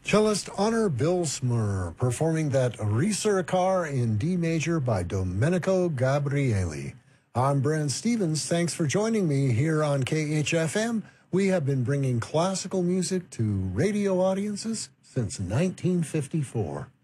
Cellist Honor Bilsmer performing that Ricercar in D major by Domenico Gabrieli. I'm Brent Stevens. Thanks for joining me here on KHFM. We have been bringing classical music to radio audiences since 1954.